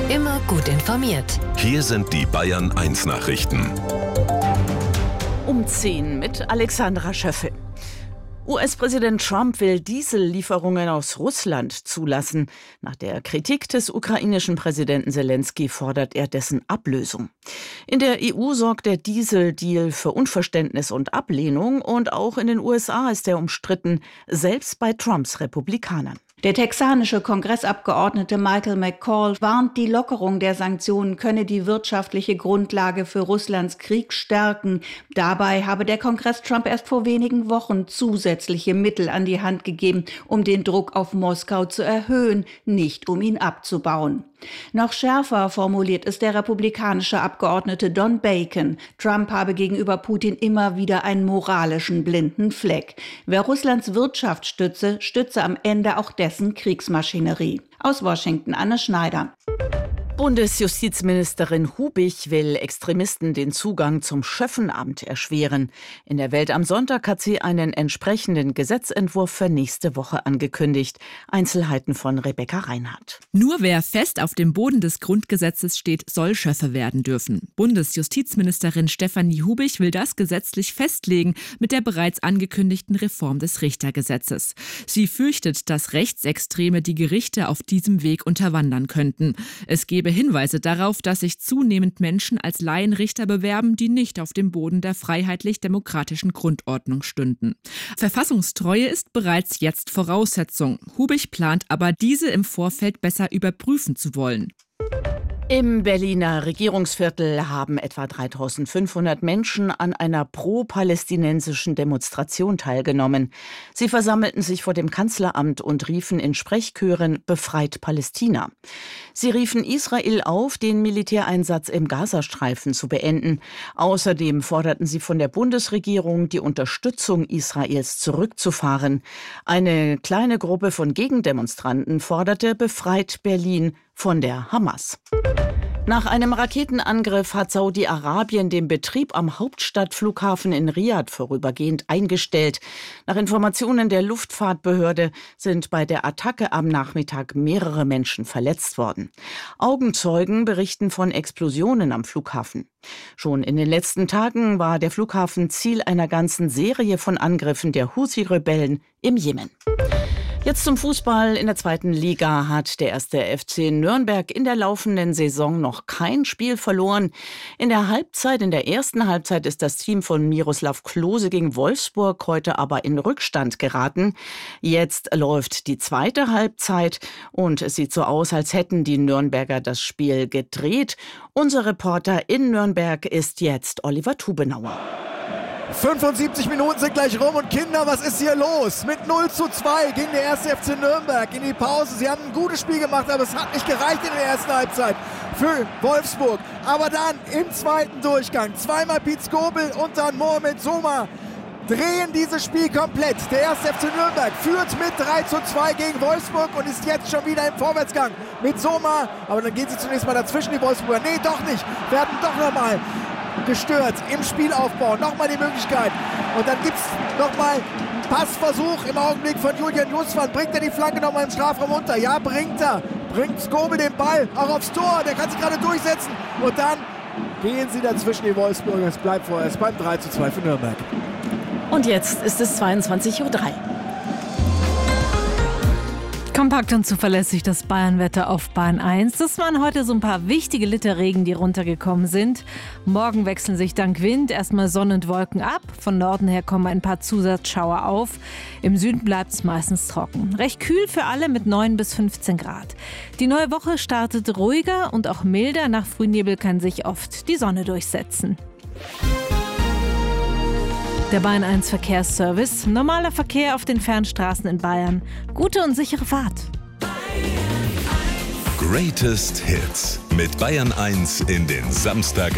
Immer gut informiert. Hier sind die Bayern 1 Nachrichten. Um 10 mit Alexandra Schöffel. US-Präsident Trump will Diesellieferungen aus Russland zulassen. Nach der Kritik des ukrainischen Präsidenten Selenskyj fordert er dessen Ablösung. In der EU sorgt der Dieseldeal für Unverständnis und Ablehnung. Und auch in den USA ist er umstritten, selbst bei Trumps Republikanern. Der texanische Kongressabgeordnete Michael McCall warnt, die Lockerung der Sanktionen könne die wirtschaftliche Grundlage für Russlands Krieg stärken. Dabei habe der Kongress Trump erst vor wenigen Wochen zusätzliche Mittel an die Hand gegeben, um den Druck auf Moskau zu erhöhen, nicht um ihn abzubauen. Noch schärfer formuliert ist der republikanische Abgeordnete Don Bacon. Trump habe gegenüber Putin immer wieder einen moralischen blinden Fleck. Wer Russlands Wirtschaft stütze, stütze am Ende auch dessen Kriegsmaschinerie. Aus Washington, Anne Schneider. Bundesjustizministerin Hubich will Extremisten den Zugang zum Schöffenamt erschweren. In der Welt am Sonntag hat sie einen entsprechenden Gesetzentwurf für nächste Woche angekündigt. Einzelheiten von Rebecca Reinhardt. Nur wer fest auf dem Boden des Grundgesetzes steht, soll Schöffe werden dürfen. Bundesjustizministerin Stefanie Hubich will das gesetzlich festlegen mit der bereits angekündigten Reform des Richtergesetzes. Sie fürchtet, dass Rechtsextreme die Gerichte auf diesem Weg unterwandern könnten. Es gebe Hinweise darauf, dass sich zunehmend Menschen als Laienrichter bewerben, die nicht auf dem Boden der freiheitlich-demokratischen Grundordnung stünden. Verfassungstreue ist bereits jetzt Voraussetzung. Hubich plant aber, diese im Vorfeld besser überprüfen zu wollen. Im Berliner Regierungsviertel haben etwa 3.500 Menschen an einer pro-palästinensischen Demonstration teilgenommen. Sie versammelten sich vor dem Kanzleramt und riefen in Sprechchören »Befreit Palästina«. Sie riefen Israel auf, den Militäreinsatz im Gazastreifen zu beenden. Außerdem forderten sie von der Bundesregierung, die Unterstützung Israels zurückzufahren. Eine kleine Gruppe von Gegendemonstranten forderte »Befreit Berlin« von der Hamas. Nach einem Raketenangriff hat Saudi-Arabien den Betrieb am Hauptstadtflughafen in Riad vorübergehend eingestellt. Nach Informationen der Luftfahrtbehörde sind bei der Attacke am Nachmittag mehrere Menschen verletzt worden. Augenzeugen berichten von Explosionen am Flughafen. Schon in den letzten Tagen war der Flughafen Ziel einer ganzen Serie von Angriffen der Houthi-Rebellen im Jemen. Jetzt zum Fußball. In der 2. Liga hat der 1. FC Nürnberg in der laufenden Saison noch kein Spiel verloren. In der ersten Halbzeit ist das Team von Miroslav Klose gegen Wolfsburg heute aber in Rückstand geraten. Jetzt läuft die zweite Halbzeit und es sieht so aus, als hätten die Nürnberger das Spiel gedreht. Unser Reporter in Nürnberg ist jetzt Oliver Tubenauer. 75 Minuten sind gleich rum und Kinder, was ist hier los? Mit 0:2 ging der 1. FC Nürnberg in die Pause. Sie haben ein gutes Spiel gemacht, aber es hat nicht gereicht in der ersten Halbzeit für Wolfsburg. Aber dann im zweiten Durchgang, zweimal Piet Skobel und dann Mohamed Soma, drehen dieses Spiel komplett. Der 1. FC Nürnberg führt mit 3:2 gegen Wolfsburg und ist jetzt schon wieder im Vorwärtsgang mit Soma. Aber dann gehen sie zunächst mal dazwischen, die Wolfsburger. Nee, doch nicht. Werden doch nochmal gestört im Spielaufbau. Nochmal die Möglichkeit. Und dann gibt es nochmal einen Passversuch im Augenblick von Julian Justvan. Bringt er die Flanke nochmal im Strafraum unter? Ja, bringt er. Bringt Skobel den Ball auch aufs Tor. Der kann sich gerade durchsetzen. Und dann gehen sie dazwischen, die Wolfsburger. Es bleibt vorerst beim 3:2 für Nürnberg. Und jetzt ist es 22:03 Uhr. Kompakt und zuverlässig das Bayernwetter auf Bayern 1. Das waren heute so ein paar wichtige Liter Regen, die runtergekommen sind. Morgen wechseln sich dank Wind erstmal Sonne und Wolken ab. Von Norden her kommen ein paar Zusatzschauer auf. Im Süden bleibt es meistens trocken. Recht kühl für alle mit 9 bis 15 Grad. Die neue Woche startet ruhiger und auch milder. Nach Frühnebel kann sich oft die Sonne durchsetzen. Der Bayern 1 Verkehrsservice. Normaler Verkehr auf den Fernstraßen in Bayern. Gute und sichere Fahrt. Greatest Hits mit Bayern 1 in den Samstag